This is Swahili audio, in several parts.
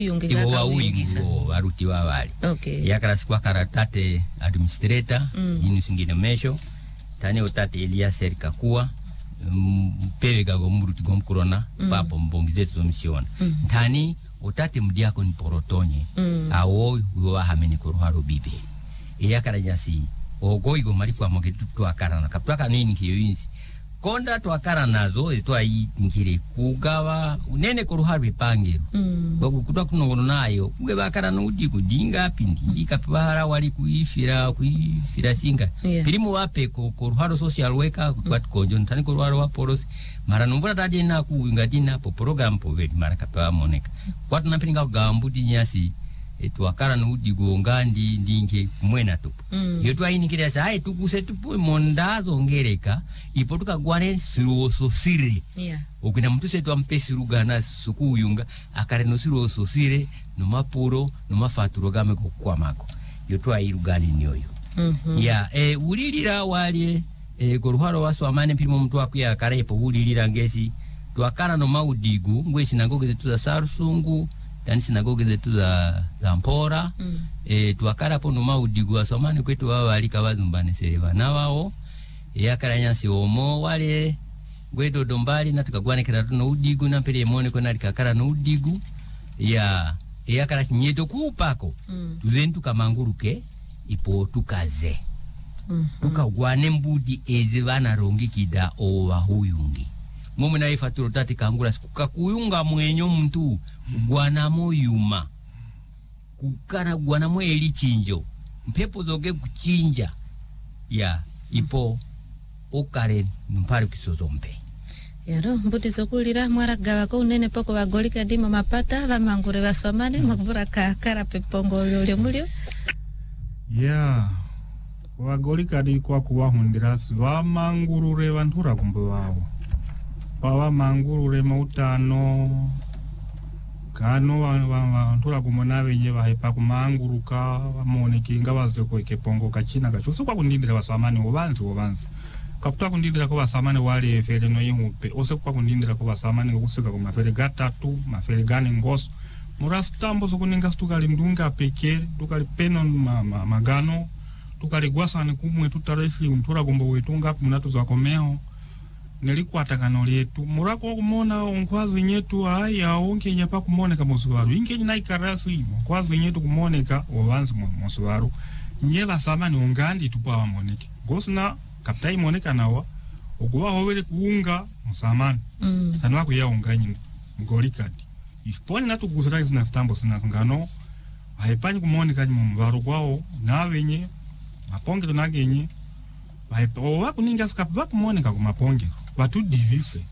Iwo wa uingo waruti wa wali. Okay. Yakara sikwa karatate administrator, yinu singine mesho. Tani otate Elias Erikakuwa. Pewe gago muruti gomkurona. Papo mbongizetu zomisiona. Tani otate mdiako ni porotonye. Awo uwa hameni kuruharu bibe. Yakara nyasi. Ogoigo marifu wa mogetu tuakara na kaptuaka nini kiyo insi. Konda tuakara nazo ituwa nkiri kugawa unene kuruharu ipangiru. Bagu kutua kunongono nayo kuge bakara nuji kudinga pindi kapibahara wali kuifira singa. Pirimu wape kuruharu social worker kutuatu konjon tani kuruharu waporosi mara numvura taje na kuinga jina po program po vedi mara kapibaha moneka kwa tunapiringa kugambuti nyasi tuakara nuji gongandi ndinge kumwena tupu. Yotu haini kira sa hai tukuse tupu mondazo ngereka ipotuka guane siruoso sire. Ukina mtu setu ampesi rugana suku uyunga akare no siruoso sire no mapuro no mafaturo game kwa mako. Yotu hai rugani nyoyo. Ulilira wali kuruharo wasu amane pilimu mtu wakuya akare ipo ulilira ngesi tuakara no maudigu ngwe sinagoge zetu za Sarusungu tani sinagoge zetu za Mpora. Tuakara po no maudigu wasomani kwetu wawa alika wazumbane sereva na wao yakara nyansi omo wale gwedo dombali na tukagwane kira no udigu na pele mone ko na likakara no udigu yakara nyeto kupako tuzentu kamanguruke ipo tukaze tukagwane mbudi eze bana rongi kida owa huyungi mumu na ifaturo tati kangula sikuka kuyunga mwenyo mtu gwana moyuma kukana gwana mwe eli chinjo mpepo zoge kuchinja ipo okare mpari kisozombe. Yaro mbuti zokulira mwaragawa ko unene poko bagolika dimo mapata bamangure basomane mavura kakara pepongo lyo mulyo. Wagolika di kwa kuwahundira bamangurure bantura kumbe wao. Baba mangurure mautano kano bantura kumona benye bahepa kumanguruka bamoneki ngabaze ko ekepongo kachina gacho kwa kundindira basamane obanzi kaputa kundindira ko basamane wali efere no yihupe ose kwa kundindira ko basamane kusika ko mafere gatatu mafere gane ngoso murastambo sokuninga stukali ndunga pekere tukali peno magano tukali gwasane kumwe tutarefi untura gombo wetunga munatu za komeo nelikwata kano letu murako kumona onkwazi nyetu aya onke nyapa kumoneka musuwaru inke nyina ikarasi onkwazi nyetu kumoneka obanzi musuwaru nyela samani ongandi tupawa moneke gosna kaptai moneka nawa okuwa howele kuunga musamani tanwa kuya onganyi mgolikadi ifponi natu gusira zina stambo sina ngano ahepanyi kumoneka ni mumbaru kwao na wenye mapongero nagenye owa kuninga skapa kumoneka kumapongero watu divise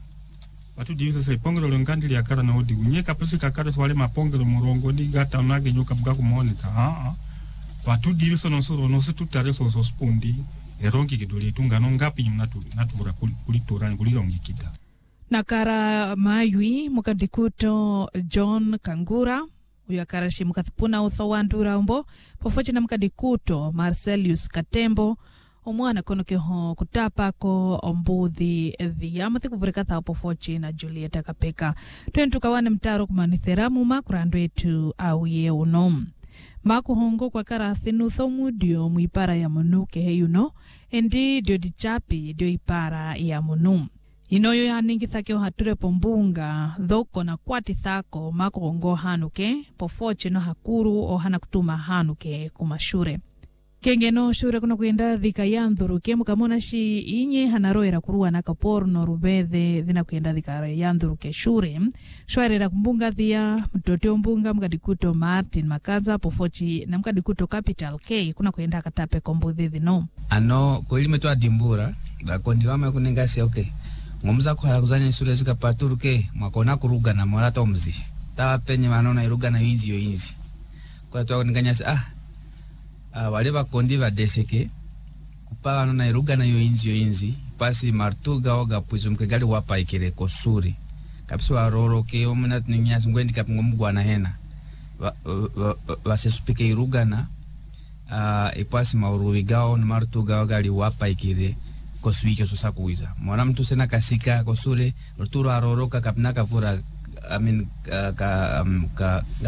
se pongero longandili akara na odi unyeka pesi kakara swale mapongero murongo di gata nage nyoka buka kumoneka watu divise no se tutare so spondi erongi kidoli tungano ngapi natuvura kulitorani kulirongi kida nakara mayui mukadikuto John Kangura uyu akarashi mukathipuna uthawandura umbo pofoche na mukadikuto Marcelius Katembo omwana kono keho kutapako ombuthi thiamathi kuvurika thao pofoche na Julieta Kapeka tukawane mtaro kumanithera muma kurandu etu auye uno makuhongo kwa karathi nuthomu dio muipara ya munu keheyuno endi dio dichapi dio ipara ya munu inoyo ya ningi thakeo hature pombunga dhoko na kwati thako makuhongo hanuke pofoche no hakuru o hana kutuma hanuke kumashure kengeno shure kuna kuenda dhika yandhuru ke mukamona shi inye hanaroera kuruwa na kaporno rubethe dhina kuenda dhika yandhuru ke shure shwarera kumbunga dhia mtoto mbunga mkadikuto Martin Makaza pofochi na mkadikuto Capital K kuna kuenda katape kombuthi dhino ano ko ilime to adimbura bakondiwama kunengasi ngomza ko halakuzanya shure zika paturuke mwakona kuruga na morato mzi tapenye manona iruga na yinzi kwa to kunenganya wale bakondi ba deseke kupagano na iruga na yoinzi pasi martuga oga puizo mkegali wapa ikire kosuri kapso aroro ke omuna tninya ngwendi kapngomgwa na hena wasesupike iruga na ipasi mauruvigao na martuga ogali wapa ikire kosuike sosakuiza mwana mtu sena kasika kosure ruturo aroroka kapnaka vura I mean ka